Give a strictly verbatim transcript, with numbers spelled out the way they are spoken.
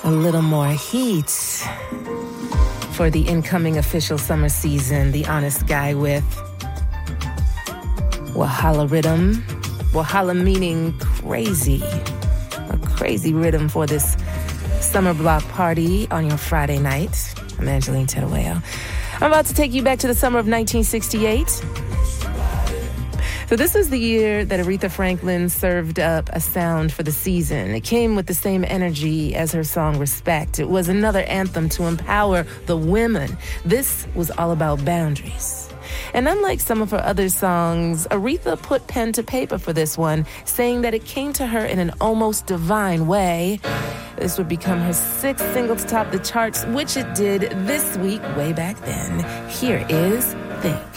A little more heat for the incoming official summer season. The Honest Guy with Wahala Rhythm. Wahala meaning crazy. A crazy rhythm for this summer block party on your Friday night. I'm Angeline Terueo. I'm about to take you back to the summer of nineteen sixty-eight. So this is the year that Aretha Franklin served up a sound for the season. It came with the same energy as her song Respect. It was another anthem to empower the women. This was all about boundaries. And unlike some of her other songs, Aretha put pen to paper for this one, saying that it came to her in an almost divine way. This would become her sixth single to top the charts, which it did this week, way back then. Here is Think.